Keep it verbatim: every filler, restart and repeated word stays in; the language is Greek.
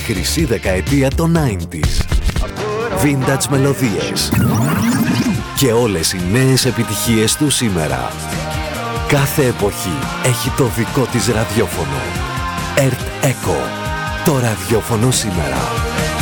χρυσή δεκαετία των ενενήντα. Vintage μελωδίες και όλες οι νέες επιτυχίες του σήμερα. Κάθε εποχή έχει το δικό της ραδιόφωνο. Earth Echo, το ραδιόφωνο σήμερα.